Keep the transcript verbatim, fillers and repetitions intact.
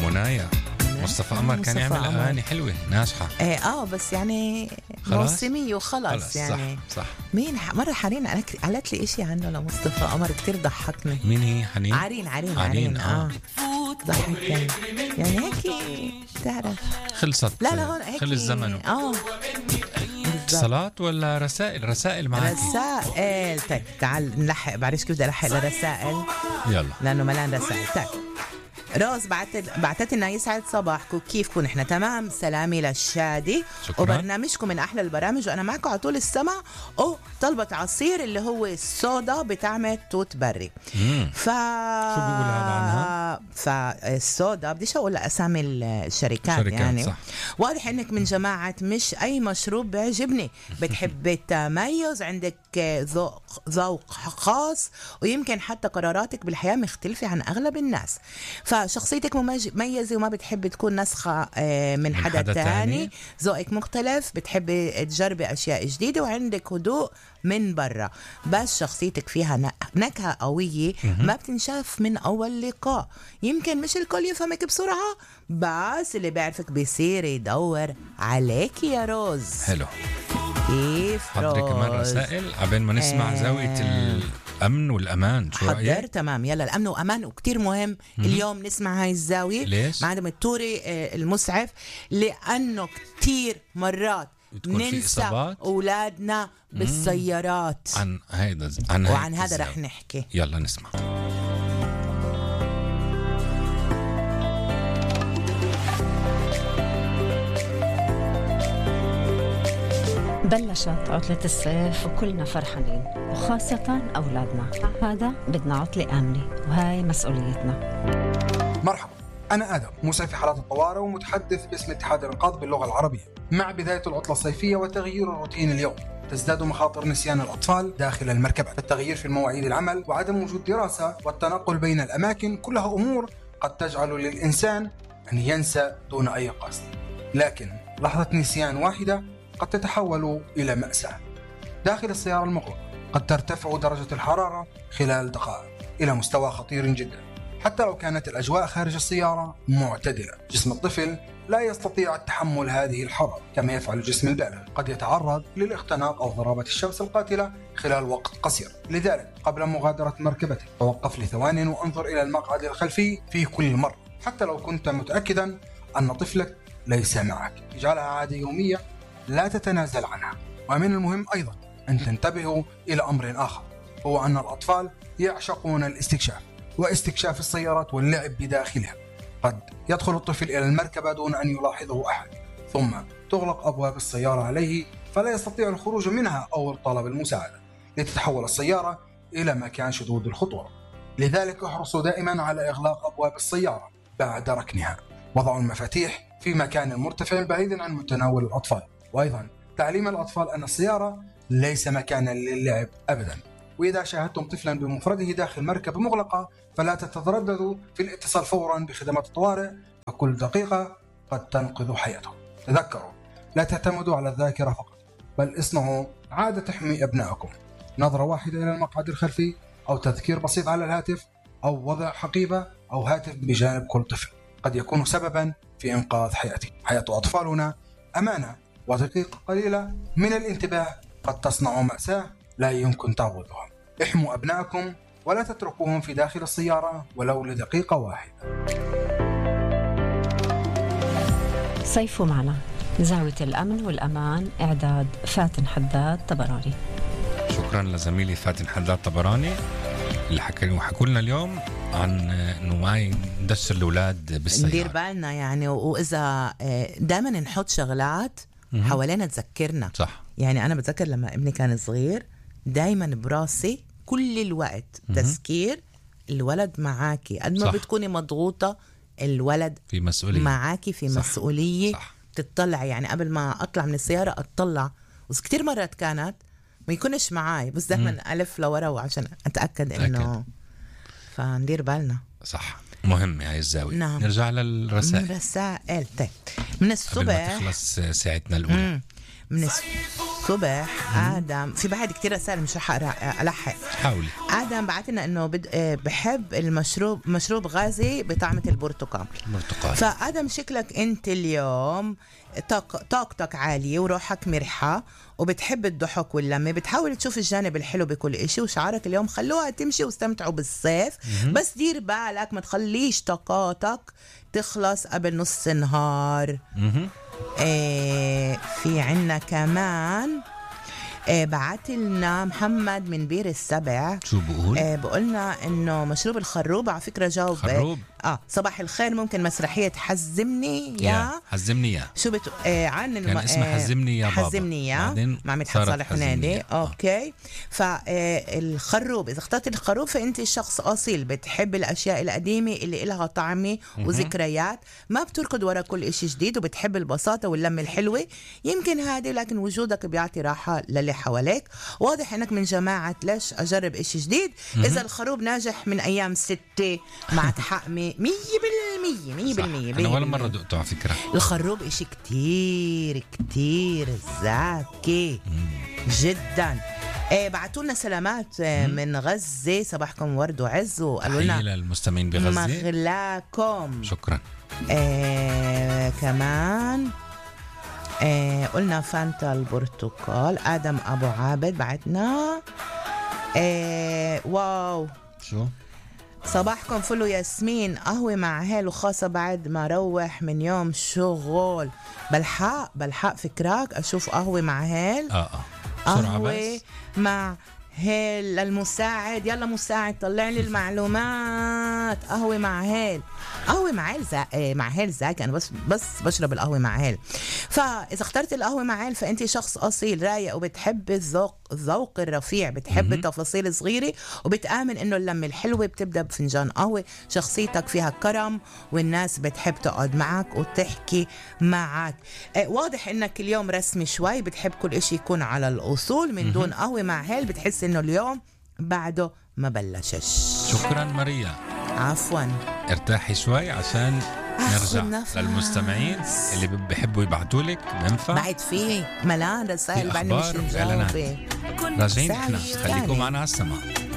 منايا. مصطفى قمر كان يعمل قمر. أغاني حلوة ناجحة. ايه اه بس يعني خلاص؟ موسمية وخلص خلص يعني صح صح. مين ح- مرة حنين قالت قالت لي اشي عنه لمصطفى قمر كتير ضحكني. مين هي حنين؟ عرين عرين عرين، عرين آه. اه ضحكني يعني هيك تعرف. خلصت. لا لا هون هيك خلص زمنه. اه اتصالات ولا رسائل؟ رسائل معك. رسائل. طيب تعال نلحق، بعرفش كيف بدي الحق لرسائل يلا. لانه ملان رسائل. طيب روز بعتت بعتت لنا يسعد صباحكم، كيفكم؟ نحن تمام، سلامي للشادي. شكرا. وبرنامجكم من احلى البرامج وانا معكم على طول السمع. او طلبت عصير اللي هو الصودا بتعمل توت بري. مم. ف شو بيقول هذا عنها؟ فالصودا بديش اقول اسامي الشركات شركات، يعني صح. واضح انك من جماعه مش اي مشروب بيعجبني، بتحب التميز، عندك ذوق ذوق خاص، ويمكن حتى قراراتك بالحياه مختلفه عن اغلب الناس. فشخصيتك مميزه وما بتحب تكون نسخه من حدا, حدا تاني. تاني. ذوقك مختلف، بتحبي تجربي اشياء جديده، وعندك هدوء من برا، بس شخصيتك فيها نكهه قويه ما بتنشاف من اول لقاء. يمكن مش الكل يفهمك بسرعه، بس اللي بيعرفك بيصير يدور عليك يا روز. حلو. كيف حضري كمان رسائل عبين ما نسمع آه. زاوية الأمن والأمان. شو حضر رأيك؟ تمام. يلا الأمن وأمان وكتير مهم م-م. اليوم نسمع هاي الزاوية. ليش؟ معدم التوري المسعف، لأنه كتير مرات ننسى أولادنا بالسيارات. عن هيدا عن وعن هذا رح نحكي. يلا نسمع. بلشت عطلة الصيف وكلنا فرحانين، وخاصة أولادنا. هذا بدنا عطلة آمنة، وهاي مسؤوليتنا. مرحبا، أنا آدم، مسعف في حالات الطوارئ ومتحدث باسم اتحاد الإنقاذ باللغة العربية. مع بداية العطلة الصيفية وتغيير الروتين اليوم، تزداد مخاطر نسيان الأطفال داخل المركبة. التغيير في مواعيد العمل وعدم وجود دراسة والتنقل بين الأماكن كلها أمور قد تجعل للإنسان أن ينسى دون أي قصد. لكن لحظة نسيان واحدة قد تتحول إلى مأساة. داخل السيارة المغلقة قد ترتفع درجة الحرارة خلال دقائق إلى مستوى خطير جدا، حتى لو كانت الأجواء خارج السيارة معتدلة. جسم الطفل لا يستطيع التحمل هذه الحرارة كما يفعل جسم البالغ، قد يتعرض للاختناق أو ضربات الشمس القاتلة خلال وقت قصير. لذلك قبل مغادرة مركبتك توقف لثوان وانظر إلى المقعد الخلفي في كل مرة، حتى لو كنت متأكدا أن طفلك ليس معك. اجعلها عادة يومية لا تتنازل عنها. ومن المهم أيضا أن تنتبهوا إلى أمر آخر، هو أن الأطفال يعشقون الاستكشاف واستكشاف السيارات واللعب بداخلها. قد يدخل الطفل إلى المركبة دون أن يلاحظه أحد، ثم تغلق أبواب السيارة عليه فلا يستطيع الخروج منها أو طلب المساعدة، لتتحول السيارة إلى مكان شدود الخطورة. لذلك احرصوا دائما على إغلاق أبواب السيارة بعد ركنها. وضعوا المفاتيح في مكان مرتفع بعيدا عن متناول الأطفال. وأيضا تعليم الأطفال أن السيارة ليس مكانا للعب أبدا. وإذا شاهدتم طفلا بمفرده داخل مركبة مغلقة فلا تترددوا في الاتصال فورا بخدمات الطوارئ، فكل دقيقة قد تنقذ حياته. تذكروا، لا تعتمدوا على الذاكرة فقط، بل اصنعوا عادة تحمي أبنائكم. نظرة واحدة إلى المقعد الخلفي، أو تذكير بسيط على الهاتف، أو وضع حقيبة أو هاتف بجانب كل طفل قد يكون سببا في إنقاذ حياته. حياة أطفالنا أمانة، ودقيقة قليلة من الانتباه قد تصنع مأساة لا يمكن تعويضها. احموا أبنائكم ولا تتركوهم في داخل السيارة ولو لدقيقة واحدة. صيفوا معنا. زاوية الأمن والأمان، إعداد فاتن حداد طبراني. شكرا لزميلي فاتن حداد طبراني اللي حكى وحكوا لنا اليوم عن انه ما ندسر الاولاد بالسياره. ندير بالنا يعني، واذا دائما نحط شغلات حوالينا تذكرنا. صح. يعني انا بتذكر لما ابني كان صغير دائما براسي كل الوقت تذكير الولد معاكي، قد ما بتكوني مضغوطه الولد في مسؤوليه معاكي، في صح. مسؤوليه. صح. تطلع يعني قبل ما اطلع من السياره اطلع، بس كتير مرات كانت ما يكونش معاي، بس دائما الف لورا وعشان اتاكد انه، فندير بالنا. صح، مهم هاي الزاوية. نعم. نرجع للرسائل. من رسائل. طيب من الصبح قبل ما تخلص ساعتنا الأولى. من الصبح الصبح آدم في بعد كتير رسائل مش رح أقرأ- ألحق. حاولي. آدم بعت لنا إنه بد... آه، بحب المشروب مشروب غازي بطعمة البرتقال. برتقال. فآدم شكلك أنت اليوم طاق... طاقتك عالية وروحك مرحة وبتحب الضحك واللمة، بتحاول تشوف الجانب الحلو بكل إشي، وشعارك اليوم خلوها تمشي واستمتعوا بالصيف. بس دير بالك ما تخليش طاقاتك تخلص قبل نص النهار. مهم. آه في عنا كمان آه بعت لنا محمد من بير السبع. شو بقول؟ آه بقولنا انه مشروب الخروب على فكره جاوب. خروب. اه صباح الخير، ممكن مسرحيه حزمني يا, يا حزمني يا شو بت... آه عن الم... كان اسمها حزمني يا بابا. حزمني يا بعدين مع مدحت صارت صالح حزمني ونادي. يا. آه. اوكي. فالخروب اذا اخترت الخروب فانت شخص اصيل، بتحب الاشياء القديمه اللي إلها طعمه وذكريات، ما بتركض ورا كل إشي جديد، وبتحب البساطه واللمه الحلوه. يمكن هذه لكن وجودك بيعطي راحه للي حواليك. واضح انك من جماعه ليش اجرب إشي جديد. اذا الخروب ناجح من ايام ستة معك حق مية بالمية مية بالمية. أنا ولا مرة دقته على فكرة. الخروب إشي كتير كتير زاكي جدا. إيه بعتولنا سلامات آه، من غزة. صباحكم ورد وعز، وقالوا تحية لنا للمستمعين بغزة. مغلاكم. شكرا. إيه كمان إيه قلنا فانتا البرتقال. آدم أبو عابد بعتنا إيه واو. شو؟ صباحكم فلو ياسمين، قهوة مع هيل وخاصة بعد ما روح من يوم شغل. بلحق بلحق فكراك أشوف قهوة مع هيل. اه اه بسرعة قهوة بس. مع هيل للمساعد. يلا مساعد طلع لي المعلومات. قهوة مع هيل. قهوة مع هيل زا... آه، مع هيل زاكي. أنا بس بس بشرب القهوة مع هيل. فإذا اخترت القهوة مع هيل فأنت شخص أصيل رايق وبتحب الذوق الذوق الرفيع، بتحب التفاصيل صغيرة، وبتآمن إنه اللمة الحلوة بتبدأ بفنجان قهوة. شخصيتك فيها كرم والناس بتحب تقعد معك وتحكي معك. آه واضح إنك اليوم رسمي شوي، بتحب كل إشي يكون على الأصول. من دون قهوة مع هيل بتحس إنه اليوم بعده ما بلشش. شكرا ماريا. عفوا. ارتاحي شوي عشان آخذ نرجع نفس. للمستمعين اللي بحبوا يبعتوا لك. بينفع بعد في ملان رسائل في بعدني مش أخبار وإعلانات. مجاوبة. راجعين احنا، ساعة خليكم تاني. معنا على السماء.